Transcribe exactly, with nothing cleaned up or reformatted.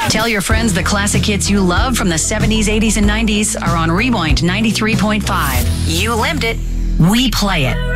Tell your friends the classic hits you love from the seventies, eighties, and nineties are on Rewind ninety-three point five. You lived it. We play it.